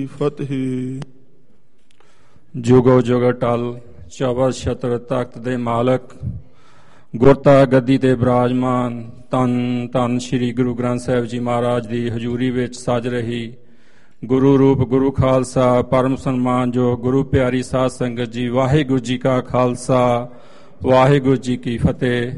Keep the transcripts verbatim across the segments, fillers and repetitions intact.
ਫਤਿਹ। ਜੁਗੋ ਜੁਗ ਟਲ ਚੌਬਰ ਛਤਰ ਤਖਤ ਦੇ ਮਾਲਕ, ਗੁਰਤਾ ਗੱਦੀ ਤੇ ਬਿਰਾਜਮਾਨ, ਧੰਨ ਧੰਨ ਸ੍ਰੀ ਗੁਰੂ ਗ੍ਰੰਥ ਸਾਹਿਬ ਜੀ ਮਹਾਰਾਜ ਦੀ ਹਜ਼ੂਰੀ ਵਿੱਚ ਸੱਜ ਰਹੀ ਗੁਰੂ ਰੂਪ ਗੁਰੂ ਖਾਲਸਾ ਪਰਮ ਸਨਮਾਨਯੋਗ ਗੁਰੂ ਪਿਆਰੀ ਸਾਧ ਸੰਗਤ ਜੀ, ਵਾਹਿਗੁਰੂ ਜੀ ਕਾ ਖਾਲਸਾ ਵਾਹਿਗੁਰੂ ਜੀ ਕੀ ਫਤਿਹ।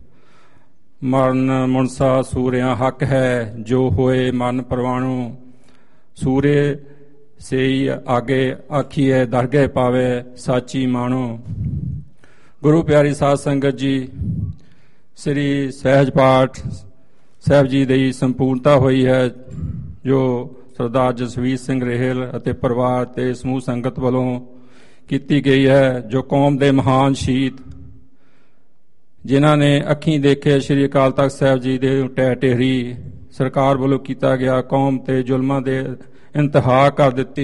ਮਰਨ ਮੁਨਸਾ ਸੂਰਿਆਂ ਹੱਕ ਹੈ, ਜੋ ਹੋਏ ਮਨ ਪਰਵਾਣੂ, ਸੂਰੇ ਸੇਈ ਆਗੇ ਆਖੀਏ ਦਰਗਹਿ ਪਾਵੇ ਸਾਚੀ ਮਾਣੋ। ਗੁਰੂ ਪਿਆਰੀ ਸਾਧ ਸੰਗਤ ਜੀ, ਸ੍ਰੀ ਸਹਿਜ ਪਾਠ ਸਾਹਿਬ ਜੀ ਦੀ ਸੰਪੂਰਨਤਾ ਹੋਈ ਹੈ, ਜੋ ਸਰਦਾਰ ਜਸਵੀਰ ਸਿੰਘ ਰੇਹਲ ਅਤੇ ਪਰਿਵਾਰ ਤੇ ਸਮੂਹ ਸੰਗਤ ਵੱਲੋਂ ਕੀਤੀ ਗਈ ਹੈ, ਜੋ ਕੌਮ ਦੇ ਮਹਾਨ ਸ਼ਹੀਦ ਜਿਨ੍ਹਾਂ ਨੇ ਅੱਖੀਂ ਦੇਖੇ ਸ੍ਰੀ ਅਕਾਲ ਤਖਤ ਸਾਹਿਬ ਜੀ ਦੇ ਢਹਿ ਢੇਰੀ ਸਰਕਾਰ ਵੱਲੋਂ ਕੀਤਾ ਗਿਆ ਕੌਮ ਤੇ ਜ਼ੁਲਮਾਂ ਦੇ ਇੰਤਹਾ ਕਰ ਦਿੱਤੀ।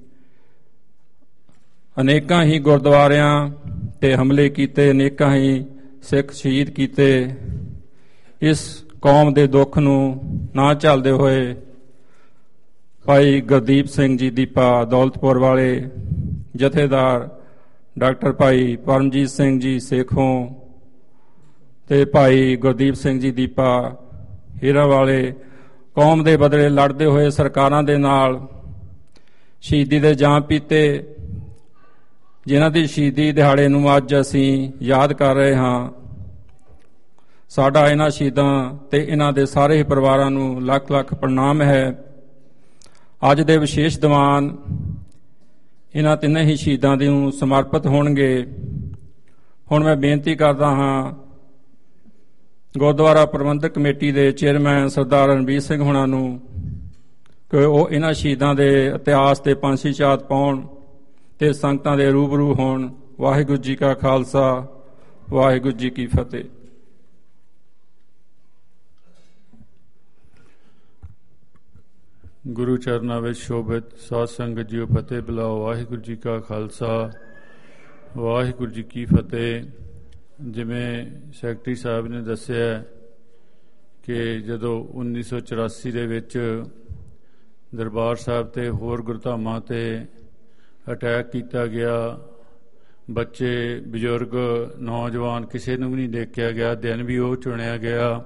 ਅਨੇਕਾਂ ਹੀ ਗੁਰਦੁਆਰਿਆਂ ਤੇ ਹਮਲੇ ਕੀਤੇ, ਅਨੇਕਾਂ ਹੀ ਸਿੱਖ ਸ਼ਹੀਦ ਕੀਤੇ। ਇਸ ਕੌਮ ਦੇ ਦੁੱਖ ਨੂੰ ਨਾ ਝੱਲਦੇ ਹੋਏ ਭਾਈ ਗੁਰਦੀਪ ਸਿੰਘ ਜੀ ਦੀਪਾ ਦੌਲਤਪੁਰ ਵਾਲੇ, ਜਥੇਦਾਰ ਡਾਕਟਰ ਭਾਈ ਪਰਮਜੀਤ ਸਿੰਘ ਜੀ ਸੇਖੋਂ ਤੇ ਭਾਈ ਗੁਰਦੀਪ ਸਿੰਘ ਜੀ ਦੀਪਾ ਹੀਰਾ ਵਾਲੇ ਕੌਮ ਦੇ ਬਦਲੇ ਲੜਦੇ ਹੋਏ ਸਰਕਾਰਾਂ ਦੇ ਨਾਲ ਸ਼ਹੀਦੀ ਦੇ ਜਾਮ ਪੀਤੇ, ਜਿਨ੍ਹਾਂ ਦੀ ਸ਼ਹੀਦੀ ਦਿਹਾੜੇ ਨੂੰ ਅੱਜ ਅਸੀਂ ਯਾਦ ਕਰ ਰਹੇ ਹਾਂ। ਸਾਡਾ ਇਹਨਾਂ ਸ਼ਹੀਦਾਂ ਤੇ ਇਹਨਾਂ ਦੇ ਸਾਰੇ ਪਰਿਵਾਰਾਂ ਨੂੰ ਲੱਖ ਲੱਖ ਪ੍ਰਣਾਮ ਹੈ। ਅੱਜ ਦੇ ਵਿਸ਼ੇਸ਼ ਦੀਵਾਨ ਇਹਨਾਂ ਤਿੰਨੇ ਹੀ ਸ਼ਹੀਦਾਂ ਦੇ ਨੂੰ ਸਮਰਪਿਤ ਹੋਣਗੇ। ਹੁਣ ਮੈਂ ਬੇਨਤੀ ਕਰਦਾ ਹਾਂ ਗੁਰਦੁਆਰਾ ਪ੍ਰਬੰਧਕ ਕਮੇਟੀ ਦੇ ਚੇਅਰਮੈਨ ਸਰਦਾਰ ਰਣਬੀਰ ਸਿੰਘ ਹੁਣਾਂ ਨੂੰ ਕਿ ਉਹ ਇਹਨਾਂ ਸ਼ਹੀਦਾਂ ਦੇ ਇਤਿਹਾਸ ਤੇ ਪੰਛੀ ਝਾਤ ਪਾਉਣ ਤੇ ਸੰਗਤਾਂ ਦੇ ਰੂਬਰੂ ਹੋਣ। ਵਾਹਿਗੁਰੂ ਜੀ ਕਾ ਖਾਲਸਾ ਵਾਹਿਗੁਰੂ ਜੀ ਕੀ ਫਤਿਹ। ਗੁਰੂ ਚਰਨਾਂ ਵਿੱਚ ਸ਼ੋਭਿਤ ਸਾਧ ਸੰਗਤ ਜੀਓ, ਫਤਿਹ ਬੁਲਾਓ। ਵਾਹਿਗੁਰੂ ਜੀ ਕਾ ਖਾਲਸਾ ਵਾਹਿਗੁਰੂ ਜੀ ਕੀ ਫਤਿਹ। ਜਿਵੇਂ ਸੈਕਟਰੀ ਸਾਹਿਬ ਨੇ ਦੱਸਿਆ ਕਿ ਜਦੋਂ ਉੱਨੀ ਸੌ ਚੁਰਾਸੀ ਦੇ ਵਿੱਚ ਦਰਬਾਰ ਸਾਹਿਬ ਤੇ ਹੋਰ ਗੁਰਧਾਮਾਂ ਤੇ ਅਟੈਕ ਕੀਤਾ ਗਿਆ, ਬੱਚੇ ਬਜ਼ੁਰਗ ਨੌਜਵਾਨ ਕਿਸੇ ਨੂੰ ਵੀ ਨਹੀਂ ਦੇਖਿਆ ਗਿਆ। ਦਿਨ ਵੀ ਉਹ ਚੁਣਿਆ ਗਿਆ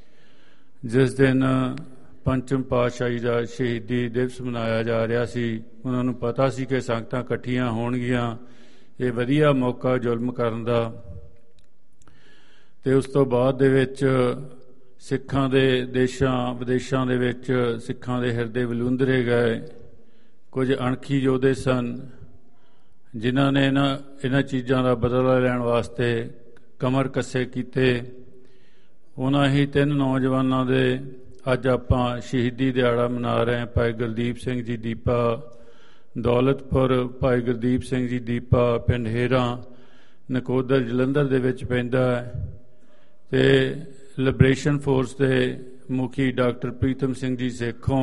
ਜਿਸ ਦਿਨ ਪੰਚਮ ਪਾਤਸ਼ਾਹੀ ਦਾ ਸ਼ਹੀਦੀ ਦਿਵਸ ਮਨਾਇਆ ਜਾ ਰਿਹਾ ਸੀ। ਉਹਨਾਂ ਨੂੰ ਪਤਾ ਸੀ ਕਿ ਸੰਗਤਾਂ ਇਕੱਠੀਆਂ ਹੋਣਗੀਆਂ, ਇਹ ਵਧੀਆ ਮੌਕਾ ਜ਼ੁਲਮ ਕਰਨ ਦਾ। ਅਤੇ ਉਸ ਤੋਂ ਬਾਅਦ ਦੇ ਵਿੱਚ ਸਿੱਖਾਂ ਦੇ ਦੇਸ਼ਾਂ ਵਿਦੇਸ਼ਾਂ ਦੇ ਵਿੱਚ ਸਿੱਖਾਂ ਦੇ ਹਿਰਦੇ ਵਲੂੰਦਰੇ ਗਏ। ਕੁਝ ਅਣਖੀ ਯੋਧੇ ਸਨ ਜਿਨ੍ਹਾਂ ਨੇ ਇਹਨਾਂ ਇਹਨਾਂ ਚੀਜ਼ਾਂ ਦਾ ਬਦਲਾ ਲੈਣ ਵਾਸਤੇ ਕਮਰ ਕੱਸੇ ਕੀਤੇ। ਉਹਨਾਂ ਹੀ ਤਿੰਨ ਨੌਜਵਾਨਾਂ ਦੇ ਅੱਜ ਆਪਾਂ ਸ਼ਹੀਦੀ ਦਿਹਾੜਾ ਮਨਾ ਰਹੇ ਹਾਂ। ਭਾਈ ਗੁਰਦੀਪ ਸਿੰਘ ਜੀ ਦੀਪਾ ਦੌਲਤਪੁਰ, ਭਾਈ ਗੁਰਦੀਪ ਸਿੰਘ ਜੀ ਦੀਪਾ ਪਿੰਡ ਹੇਰਾਂ ਨਕੋਦਰ ਜਲੰਧਰ ਦੇ ਵਿੱਚ ਪੈਂਦਾ ਹੈ, ਅਤੇ ਲਿਬਰੇਸ਼ਨ ਫੋਰਸ ਦੇ ਮੁਖੀ ਡਾਕਟਰ ਪ੍ਰੀਤਮ ਸਿੰਘ ਜੀ ਸੇਖੋਂ।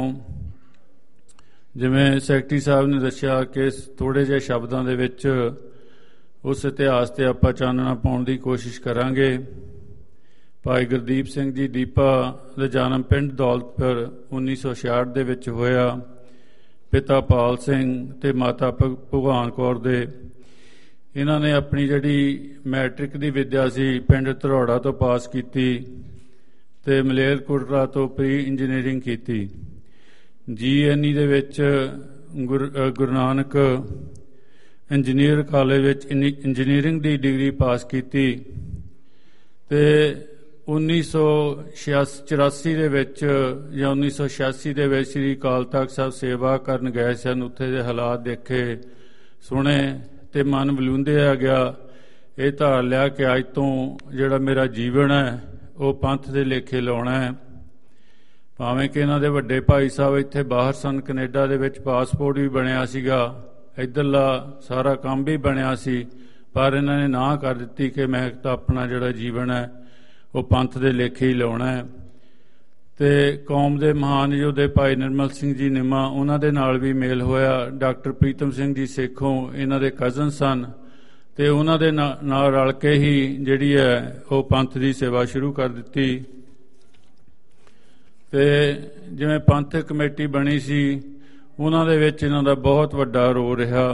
ਜਿਵੇਂ ਸੈਕਟਰੀ ਸਾਹਿਬ ਨੇ ਦੱਸਿਆ ਕਿ ਥੋੜ੍ਹੇ ਜਿਹੇ ਸ਼ਬਦਾਂ ਦੇ ਵਿੱਚ ਉਸ ਇਤਿਹਾਸ 'ਤੇ ਆਪਾਂ ਚਾਨਣਾ ਪਾਉਣ ਦੀ ਕੋਸ਼ਿਸ਼ ਕਰਾਂਗੇ। ਭਾਈ ਗੁਰਦੀਪ ਸਿੰਘ ਜੀ ਦੀਪਾ ਦਾ ਜਨਮ ਪਿੰਡ ਦੌਲਤਪੁਰ ਉੱਨੀ ਸੌ ਛਿਆਹਠ ਦੇ ਵਿੱਚ ਹੋਇਆ। ਪਿਤਾ ਪਾਲ ਸਿੰਘ ਅਤੇ ਮਾਤਾ ਭਗਵਾਨ ਕੌਰ ਦੇ। ਇਹਨਾਂ ਨੇ ਆਪਣੀ ਜਿਹੜੀ ਮੈਟ੍ਰਿਕ ਦੀ ਵਿੱਦਿਆ ਸੀ ਪਿੰਡ ਧਰੌੜਾ ਤੋਂ ਪਾਸ ਕੀਤੀ ਅਤੇ ਮਲੇਰਕੋਟਲਾ ਤੋਂ ਪ੍ਰੀ ਇੰਜੀਨੀਅਰਿੰਗ ਕੀਤੀ। ਜੀ ਐਨ ਈ ਦੇ ਵਿੱਚ ਗੁਰ ਗੁਰੂ ਨਾਨਕ ਇੰਜੀਨੀਅਰ ਕਾਲਜ ਵਿੱਚ ਇੰਜੀਨੀਅਰਿੰਗ ਦੀ ਡਿਗਰੀ ਪਾਸ ਕੀਤੀ ਅਤੇ ਉੱਨੀ ਸੌ ਛਿਆਸੀ ਚੁਰਾਸੀ ਦੇ ਵਿੱਚ ਜਾਂ ਉੱਨੀ ਸੌ ਛਿਆਸੀ ਦੇ ਵਿੱਚ ਸ੍ਰੀ ਅਕਾਲ ਤਖਤ ਸਾਹਿਬ ਸੇਵਾ ਕਰਨ ਗਏ ਸਨ। ਉੱਥੇ ਦੇ ਹਾਲਾਤ ਦੇਖੇ ਸੁਣੇ ਅਤੇ ਮਨ ਵਲੂੰਦਿਆ ਗਿਆ। ਇਹ ਧਾਰ ਲਿਆ ਕਿ ਅੱਜ ਤੋਂ ਜਿਹੜਾ ਮੇਰਾ ਜੀਵਨ ਹੈ ਉਹ ਪੰਥ ਦੇ ਲੇਖੇ ਲਾਉਣਾ ਹੈ। ਭਾਵੇਂ ਕਿ ਇਹਨਾਂ ਦੇ ਵੱਡੇ ਭਾਈ ਸਾਹਿਬ ਇੱਥੇ ਬਾਹਰ ਸਨ, ਕੈਨੇਡਾ ਦੇ ਵਿੱਚ ਪਾਸਪੋਰਟ ਵੀ ਬਣਿਆ ਸੀਗਾ, ਇੱਧਰਲਾ ਸਾਰਾ ਕੰਮ ਵੀ ਬਣਿਆ ਸੀ, ਪਰ ਇਹਨਾਂ ਨੇ ਨਾਂਹ ਕਰ ਦਿੱਤੀ ਕਿ ਮੈਂ ਤਾਂ ਆਪਣਾ ਜਿਹੜਾ ਜੀਵਨ ਹੈ ਉਹ ਪੰਥ ਦੇ ਲੇਖੇ ਹੀ ਲਾਉਣਾ ਹੈ। ਅਤੇ ਕੌਮ ਦੇ ਮਹਾਨ ਯੋਧੇ ਭਾਈ ਨਿਰਮਲ ਸਿੰਘ ਜੀ ਨਿੰਮਾ, ਉਹਨਾਂ ਦੇ ਨਾਲ ਵੀ ਮੇਲ ਹੋਇਆ। ਡਾਕਟਰ ਪ੍ਰੀਤਮ ਸਿੰਘ ਜੀ ਸੇਖੋਂ ਇਹਨਾਂ ਦੇ ਕਜ਼ਨ ਸਨ ਅਤੇ ਉਹਨਾਂ ਦੇ ਨਾਲ ਰਲ ਕੇ ਹੀ ਜਿਹੜੀ ਹੈ ਉਹ ਪੰਥ ਦੀ ਸੇਵਾ ਸ਼ੁਰੂ ਕਰ ਦਿੱਤੀ। ਅਤੇ ਜਿਵੇਂ ਪੰਥਕ ਕਮੇਟੀ ਬਣੀ ਸੀ ਉਹਨਾਂ ਦੇ ਵਿੱਚ ਇਹਨਾਂ ਦਾ ਬਹੁਤ ਵੱਡਾ ਰੋਲ ਰਿਹਾ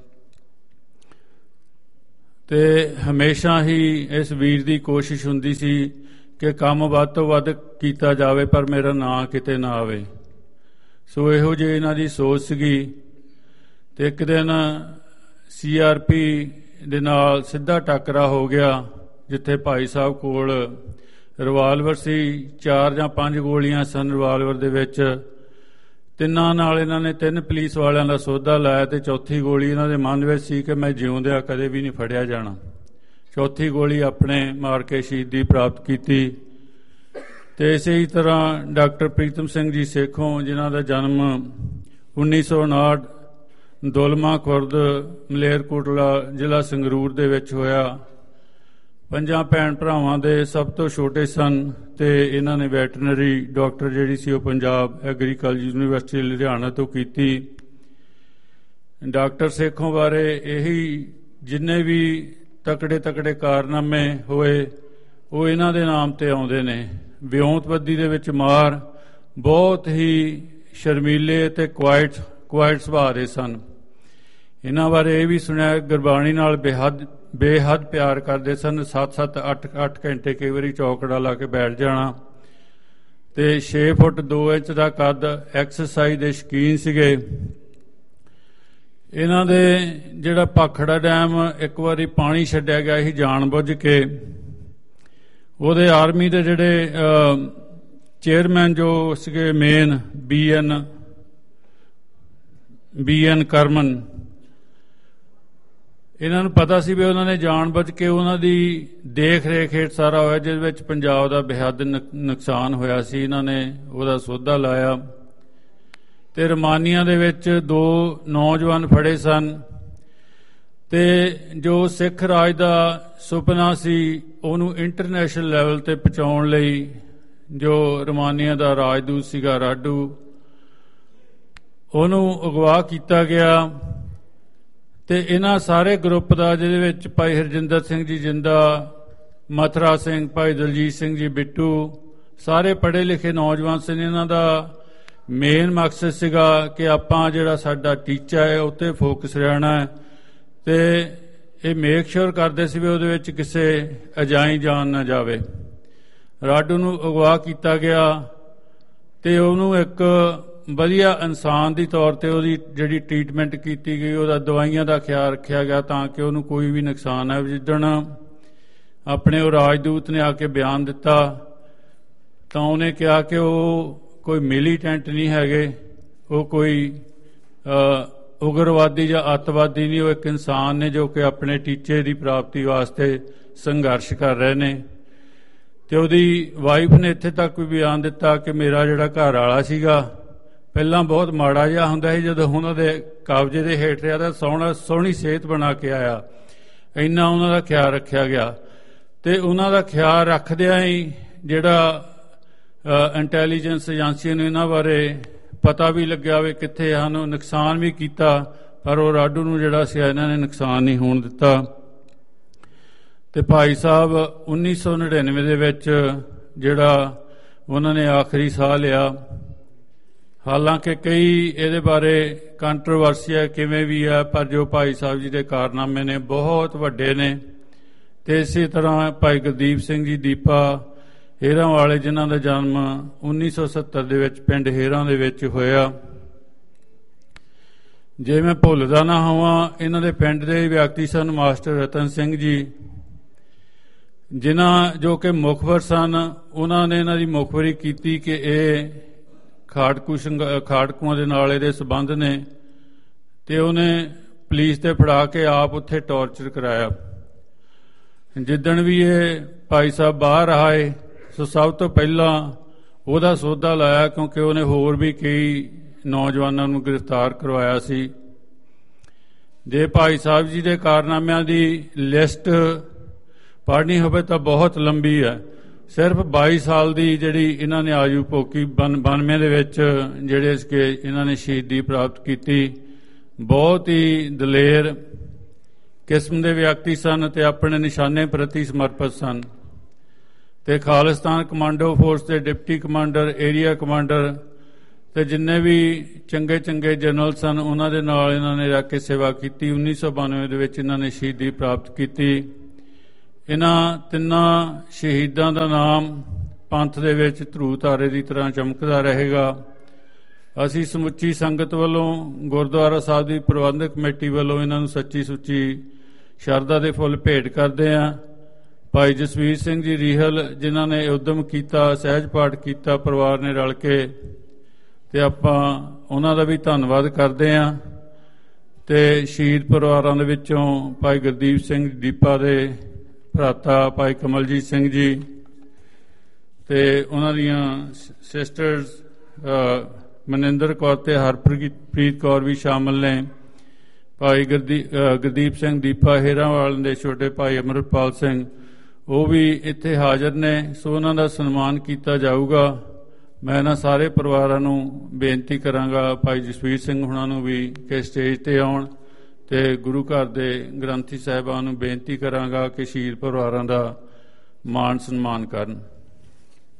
ਤੇ ਹਮੇਸ਼ਾ ਹੀ ਇਸ ਵੀਰ ਦੀ ਕੋਸ਼ਿਸ਼ ਹੁੰਦੀ ਸੀ ਕਿ ਕੰਮ ਵੱਧ ਤੋਂ ਵੱਧ ਕੀਤਾ ਜਾਵੇ ਪਰ ਮੇਰਾ ਨਾਂ ਕਿਤੇ ਨਾ ਆਵੇ। ਸੋ ਇਹੋ ਜਿਹੀ ਇਹਨਾਂ ਦੀ ਸੋਚ ਸੀਗੀ। ਤੇ ਇੱਕ ਦਿਨ ਸੀ ਆਰ ਪੀ ਦੇ ਨਾਲ ਸਿੱਧਾ ਟੱਕਰਾ ਹੋ ਗਿਆ, ਜਿੱਥੇ ਭਾਈ ਸਾਹਿਬ ਕੋਲ ਰਿਵਾਲਵਰ ਸੀ। ਚਾਰ ਜਾਂ ਪੰਜ ਗੋਲੀਆਂ ਸਨ ਰਿਵਾਲਵਰ ਦੇ ਵਿੱਚ। ਤਿੰਨਾਂ ਨਾਲ ਇਹਨਾਂ ਨੇ ਤਿੰਨ ਪੁਲਿਸ ਵਾਲਿਆਂ ਦਾ ਸੌਦਾ ਲਾਇਆ ਤੇ ਚੌਥੀ ਗੋਲੀ ਇਹਨਾਂ ਦੇ ਮਨ ਵਿੱਚ ਸੀ ਕਿ ਮੈਂ ਜਿਉਂਦਿਆਂ ਕਦੇ ਵੀ ਨਹੀਂ ਫੜਿਆ ਜਾਣਾ। ਚੌਥੀ ਗੋਲੀ ਆਪਣੇ ਮਾਰ ਕੇ ਸ਼ਹੀਦੀ ਪ੍ਰਾਪਤ ਕੀਤੀ। ਤੇ ਇਸੇ ਹੀ ਤਰ੍ਹਾਂ ਡਾਕਟਰ ਪ੍ਰੀਤਮ ਸਿੰਘ ਜੀ ਸੇਖੋਂ, ਜਿਨ੍ਹਾਂ ਦਾ ਜਨਮ ਉੱਨੀ ਸੌ ਉਨਾਹਠ ਦੁਲਮਾ ਖੁਰਦ ਮਲੇਰਕੋਟਲਾ ਜ਼ਿਲ੍ਹਾ ਸੰਗਰੂਰ ਦੇ ਵਿੱਚ ਹੋਇਆ। ਪੰਜਾਂ ਭੈਣ ਭਰਾਵਾਂ ਦੇ ਸਭ ਤੋਂ ਛੋਟੇ ਸਨ ਤੇ ਇਹਨਾਂ ਨੇ ਵੈਟਰਨਰੀ ਡਾਕਟਰ ਜਿਹੜੀ ਸੀ ਉਹ ਪੰਜਾਬ ਐਗਰੀਕਲਚਰ ਯੂਨੀਵਰਸਿਟੀ ਲੁਧਿਆਣਾ ਤੋਂ ਕੀਤੀ। ਡਾਕਟਰ ਸੇਖੋਂ ਬਾਰੇ ਇਹੀ ਜਿੰਨੇ ਵੀ ਤਕੜੇ ਤਕੜੇ ਕਾਰਨਾਮੇ ਹੋਏ ਉਹ ਇਹਨਾਂ ਦੇ ਨਾਮ ਤੇ ਆਉਂਦੇ ਨੇ। ਵਿਉਂਤਬੱਦੀ ਦੇ ਵਿੱਚ ਮਾਰ, ਬਹੁਤ ਹੀ ਸ਼ਰਮੀਲੇ ਤੇ ਕੁਆਇਟ ਕੁਆਇਟ ਸੁਭਾਅ ਦੇ ਸਨ। ਇਹਨਾਂ ਬਾਰੇ ਇਹ ਵੀ ਸੁਣਿਆ ਗੁਰਬਾਣੀ ਨਾਲ ਬੇਹੱਦ ਬੇਹੱਦ ਪਿਆਰ ਕਰਦੇ ਸਨ। ਸੱਤ ਸੱਤ ਅੱਠ ਅੱਠ ਘੰਟੇ ਕਈ ਵਾਰੀ ਚੌਕੜਾ ਲਾ ਕੇ ਬੈਠ ਜਾਣਾ। ਤੇ ਛੇ ਫੁੱਟ ਦੋ ਇੰਚ ਦਾ ਕੱਦ, ਐਕਸਰਸਾਈਜ਼ ਦੇ ਸ਼ੌਕੀਨ ਸੀਗੇ। ਇਹਨਾਂ ਦੇ ਜਿਹੜਾ ਭਾਖੜਾ ਡੈਮ ਇੱਕ ਵਾਰੀ ਪਾਣੀ ਛੱਡਿਆ ਗਿਆ ਸੀ ਜਾਣ ਬੁੱਝ ਕੇ, ਉਹਦੇ ਆਰਮੀ ਦੇ ਜਿਹੜੇ ਚੇਅਰਮੈਨ ਜੋ ਸੀਗੇ main B N B N ਕਰਮਨ, ਇਹਨਾਂ ਨੂੰ ਪਤਾ ਸੀ ਵੀ ਉਹਨਾਂ ਨੇ ਜਾਣ ਬੁੱਝ ਕੇ ਉਹਨਾਂ ਦੀ ਦੇਖ ਰੇਖ ਹੇਠ ਸਾਰਾ ਹੋਇਆ, ਜਿਸ ਵਿੱਚ ਪੰਜਾਬ ਦਾ ਬੇਹੱਦ ਨੁਕਸਾਨ ਹੋਇਆ ਸੀ। ਇਹਨਾਂ ਨੇ ਉਹਦਾ ਸੌਦਾ ਲਾਇਆ ਤੇ ਰਮਾਨੀਆਂ ਦੇ ਵਿੱਚ ਦੋ ਨੌਜਵਾਨ ਫੜੇ ਸਨ ਤੇ ਜੋ ਸਿੱਖ ਰਾਜ ਦਾ ਸੁਪਨਾ ਸੀ ਉਹਨੂੰ ਇੰਟਰਨੈਸ਼ਨਲ ਲੈਵਲ ਤੇ ਪਹੁੰਚਾਉਣ ਲਈ ਜੋ ਰਮਾਨੀਆਂ ਦਾ ਰਾਜਦੂਤ ਸੀਗਾ ਰਾਡੂ, ਉਹਨੂੰ ਅਗਵਾ ਕੀਤਾ ਗਿਆ। ਤੇ ਇਹਨਾਂ ਸਾਰੇ ਗਰੁੱਪ ਦਾ, ਜਿਹਦੇ ਵਿੱਚ ਭਾਈ ਹਰਜਿੰਦਰ ਸਿੰਘ ਜੀ ਜਿੰਦਾ, ਮਥੁਰਾ ਸਿੰਘ, ਭਾਈ ਦਲਜੀਤ ਸਿੰਘ ਜੀ ਬਿੱਟੂ, ਸਾਰੇ ਪੜ੍ਹੇ ਲਿਖੇ ਨੌਜਵਾਨ ਸਨ। ਇਹਨਾਂ ਦਾ ਮੇਨ ਮਕਸਦ ਸੀਗਾ ਕਿ ਆਪਾਂ ਜਿਹੜਾ ਸਾਡਾ ਟੀਚਾ ਹੈ ਉੱਤੇ ਫੋਕਸ ਰਹਿਣਾ ਹੈ ਤੇ ਇਹ ਮੇਕ ਸ਼ੋਰ ਕਰਦੇ ਸੀ ਵੀ ਉਹਦੇ ਵਿੱਚ ਕਿਸੇ ਅਜਾਈ ਜਾਨ ਨਾ ਜਾਵੇ। ਰਾਡੂ ਨੂੰ ਅਗਵਾ ਕੀਤਾ ਗਿਆ ਤੇ ਉਹਨੂੰ ਇੱਕ ਵਧੀਆ ਇਨਸਾਨ ਦੀ ਤੌਰ ਤੇ ਉਹਦੀ ਜਿਹੜੀ ਟ੍ਰੀਟਮੈਂਟ ਕੀਤੀ ਗਈ, ਉਹਦਾ ਦਵਾਈਆਂ ਦਾ ਖਿਆਲ ਰੱਖਿਆ ਗਿਆ ਤਾਂ ਕਿ ਉਹਨੂੰ ਕੋਈ ਵੀ ਨੁਕਸਾਨ ਨਾ। ਜਿੱਦਣ ਆਪਣੇ ਉਹ ਰਾਜਦੂਤ ਨੇ ਆ ਕੇ ਬਿਆਨ ਦਿੱਤਾ ਤਾਂ ਉਹਨੇ ਕਿਹਾ ਕਿ ਉਹ ਕੋਈ ਮਿਲੀਟੈਂਟ ਨਹੀਂ ਹੈਗੇ, ਉਹ ਕੋਈ ਉਗਰਵਾਦੀ ਜਾਂ ਅੱਤਵਾਦੀ ਨਹੀਂ, ਉਹ ਇੱਕ ਇਨਸਾਨ ਨੇ ਜੋ ਕਿ ਆਪਣੇ ਟੀਚੇ ਦੀ ਪ੍ਰਾਪਤੀ ਵਾਸਤੇ ਸੰਘਰਸ਼ ਕਰ ਰਹੇ ਨੇ। ਤੇ ਉਹਦੀ ਵਾਈਫ ਨੇ ਇੱਥੇ ਤੱਕ ਵੀ ਬਿਆਨ ਦਿੱਤਾ ਕਿ ਮੇਰਾ ਜਿਹੜਾ ਘਰ ਵਾਲਾ ਸੀਗਾ ਪਹਿਲਾਂ ਬਹੁਤ ਮਾੜਾ ਜਿਹਾ ਹੁੰਦਾ ਸੀ, ਜਦੋਂ ਉਹਨਾਂ ਦੇ ਕਬਜ਼ੇ ਦੇ ਹੇਠ ਰਿਹਾ ਤਾਂ ਸੋਹਣਾ ਸੋਹਣੀ ਸਿਹਤ ਬਣਾ ਕੇ ਆਇਆ। ਇੰਨਾ ਉਹਨਾਂ ਦਾ ਖਿਆਲ ਰੱਖਿਆ ਗਿਆ ਤੇ ਉਹਨਾਂ ਦਾ ਖਿਆਲ ਰੱਖਦਿਆਂ ਹੀ ਜਿਹੜਾ ਇੰਟੈਲੀਜੈਂਸ ਏਜੰਸੀਆਂ ਨੂੰ ਇਹਨਾਂ ਬਾਰੇ ਪਤਾ ਵੀ ਲੱਗਿਆ ਵੀ ਕਿੱਥੇ ਹਨ, ਨੁਕਸਾਨ ਵੀ ਕੀਤਾ, ਪਰ ਉਹ ਰਾਡੂ ਨੂੰ ਜਿਹੜਾ ਸੀ ਇਹਨਾਂ ਨੇ ਨੁਕਸਾਨ ਨਹੀਂ ਹੋਣ ਦਿੱਤਾ। ਤੇ ਭਾਈ ਸਾਹਿਬ ਉੱਨੀ ਸੌ ਨੜਿਨਵੇਂ ਦੇ ਵਿੱਚ ਜਿਹੜਾ ਉਹਨਾਂ ਨੇ ਆਖਰੀ ਸਾਹ ਲਿਆ। ਹਾਲਾਂਕਿ ਕਈ ਇਹਦੇ ਬਾਰੇ ਕੰਟਰੋਵਰਸੀ ਹੈ ਕਿਵੇਂ ਵੀ ਹੈ, ਪਰ ਜੋ ਭਾਈ ਸਾਹਿਬ ਜੀ ਦੇ ਕਾਰਨਾਮੇ ਨੇ ਬਹੁਤ ਵੱਡੇ ਨੇ। ਤੇ ਇਸੇ ਤਰ੍ਹਾਂ ਭਾਈ ਗੁਰਦੀਪ ਸਿੰਘ ਜੀ ਦੀਪਾ ਹੇਰਾਂ ਵਾਲੇ, ਜਿਨ੍ਹਾਂ ਦਾ ਜਨਮ ਉੱਨੀ ਸੌ ਸੱਤਰ ਦੇ ਵਿੱਚ ਪਿੰਡ ਹੇਰਾਂ ਦੇ ਵਿੱਚ ਹੋਇਆ। ਜੇ ਮੈਂ ਭੁੱਲਦਾ ਨਾ ਹੋਵਾਂ, ਇਹਨਾਂ ਦੇ ਪਿੰਡ ਦੇ ਵਿਅਕਤੀ ਸਨ ਮਾਸਟਰ ਰਤਨ ਸਿੰਘ ਜੀ, ਜਿਨ੍ਹਾਂ ਜੋ ਕਿ ਮੁਖਬਰ ਸਨ। ਉਹਨਾਂ ਨੇ ਇਹਨਾਂ ਦੀ ਮੁਖਬਰੀ ਕੀਤੀ ਕਿ ਇਹ ਖਾੜਕੂ ਖਾੜਕੂਆਂ ਦੇ ਨਾਲ ਇਹਦੇ ਸੰਬੰਧ ਨੇ ਤੇ ਉਹਨੇ ਪੁਲਿਸ ਤੇ ਫੜਾ ਕੇ ਆਪ ਉੱਥੇ ਟੌਰਚਰ ਕਰਾਇਆ। ਜਿੱਦਣ ਵੀ ਇਹ ਭਾਈ ਸਾਹਿਬ ਬਾਹਰ ਆਏ ਸੋ ਸਭ ਤੋਂ ਪਹਿਲਾਂ ਉਹਦਾ ਸੌਦਾ ਲਾਇਆ, ਕਿਉਂਕਿ ਉਹਨੇ ਹੋਰ ਵੀ ਕਈ ਨੌਜਵਾਨਾਂ ਨੂੰ ਗ੍ਰਿਫਤਾਰ ਕਰਵਾਇਆ ਸੀ। ਜੇ ਭਾਈ ਸਾਹਿਬ ਜੀ ਦੇ ਕਾਰਨਾਮਿਆਂ ਦੀ ਲਿਸਟ ਪੜ੍ਹਨੀ ਹੋਵੇ ਤਾਂ ਬਹੁਤ ਲੰਬੀ ਹੈ। ਸਿਰਫ ਬਾਈ ਸਾਲ ਦੀ ਜਿਹੜੀ ਇਹਨਾਂ ਨੇ ਆਯੂ ਭੋਗੀ ਬਾਨਵੇਂ ਦੇ ਵਿੱਚ ਜਿਹੜੇ ਕਿ ਇਹਨਾਂ ਨੇ ਸ਼ਹੀਦੀ ਪ੍ਰਾਪਤ ਕੀਤੀ। ਬਹੁਤ ਹੀ ਦਲੇਰ ਕਿਸਮ ਦੇ ਵਿਅਕਤੀ ਸਨ ਤੇ ਆਪਣੇ ਨਿਸ਼ਾਨੇ ਪ੍ਰਤੀ ਸਮਰਪਿਤ ਸਨ। ਤੇ ਖਾਲਿਸਤਾਨ ਕਮਾਂਡੋ ਫੋਰਸ ਦੇ ਡਿਪਟੀ ਕਮਾਂਡਰ, ਏਰੀਆ ਕਮਾਂਡਰ ਤੇ ਜਿੰਨੇ ਵੀ ਚੰਗੇ ਚੰਗੇ ਜਨਰਲ ਸਨ ਉਹਨਾਂ ਦੇ ਨਾਲ ਇਹਨਾਂ ਨੇ ਰੱਖ ਕੇ ਸੇਵਾ ਕੀਤੀ। ਉੱਨੀ ਸੌ ਬਾਨਵੇਂ ਦੇ ਵਿੱਚ ਇਹਨਾਂ ਨੇ ਸ਼ਹੀਦੀ ਪ੍ਰਾਪਤ ਕੀਤੀ। ਇਹਨਾਂ ਤਿੰਨਾਂ ਸ਼ਹੀਦਾਂ ਦਾ ਨਾਮ ਪੰਥ ਦੇ ਵਿੱਚ ਧਰੂ ਤਾਰੇ ਦੀ ਤਰ੍ਹਾਂ ਚਮਕਦਾ ਰਹੇਗਾ। ਅਸੀਂ ਸਮੁੱਚੀ ਸੰਗਤ ਵੱਲੋਂ, ਗੁਰਦੁਆਰਾ ਸਾਹਿਬ ਦੀ ਪ੍ਰਬੰਧਕ ਕਮੇਟੀ ਵੱਲੋਂ ਇਹਨਾਂ ਨੂੰ ਸੱਚੀ ਸੁੱਚੀ ਸ਼ਰਧਾ ਦੇ ਫੁੱਲ ਭੇਟ ਕਰਦੇ ਹਾਂ। ਭਾਈ ਜਸਵੀਰ ਸਿੰਘ ਜੀ ਰੀਹਲ ਜਿਨ੍ਹਾਂ ਨੇ ਉਦਮ ਕੀਤਾ, ਸਹਿਜ ਪਾਠ ਕੀਤਾ ਪਰਿਵਾਰ ਨੇ ਰਲ ਕੇ, ਤੇ ਆਪਾਂ ਉਹਨਾਂ ਦਾ ਵੀ ਧੰਨਵਾਦ ਕਰਦੇ ਹਾਂ। ਤੇ ਸ਼ਹੀਦ ਪਰਿਵਾਰਾਂ ਦੇ ਵਿੱਚੋਂ ਭਾਈ ਗੁਰਦੀਪ ਸਿੰਘ ਦੀਪਾ ਦੇ ਭਰਾਤਾ ਭਾਈ ਕਮਲਜੀਤ ਸਿੰਘ ਜੀ ਤੇ ਉਹਨਾਂ ਦੀਆਂ ਸਿਸਟਰਸ ਮਨਿੰਦਰ ਕੌਰ ਤੇ ਹਰਪ੍ਰੀਤ ਕੌਰ ਵੀ ਸ਼ਾਮਲ ਨੇ। ਭਾਈ ਗੁਰਦੀਪ ਸਿੰਘ ਦੀਪਾ ਹੇਰਾਂਵਾਲ ਦੇ ਛੋਟੇ ਭਾਈ ਅਮਰਪਾਲ ਸਿੰਘ ਉਹ ਵੀ ਇੱਥੇ ਹਾਜ਼ਰ ਨੇ। ਸੋ ਉਹਨਾਂ ਦਾ ਸਨਮਾਨ ਕੀਤਾ ਜਾਊਗਾ। ਮੈਂ ਇਹਨਾਂ ਸਾਰੇ ਪਰਿਵਾਰਾਂ ਨੂੰ ਬੇਨਤੀ ਕਰਾਂਗਾ, ਭਾਈ ਜਸਵੀਰ ਸਿੰਘ ਹੁਣਾਂ ਨੂੰ ਵੀ, ਕਿ ਸਟੇਜ ਤੇ ਆਉਣ ਤੇ ਗੁਰੂ ਘਰ ਦੇ ਗ੍ਰੰਥੀ ਸਾਹਿਬਾਨ ਨੂੰ ਬੇਨਤੀ ਕਰਾਂਗਾ ਕਿ ਸ਼ਹੀਦ ਪਰਿਵਾਰਾਂ ਦਾ ਮਾਣ ਸਨਮਾਨ ਕਰਨ।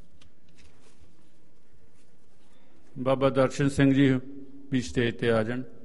ਬਾਬਾ ਦਰਸ਼ਨ ਸਿੰਘ ਜੀ ਵੀ ਸਟੇਜ ਤੇ ਆ ਜਾਣ।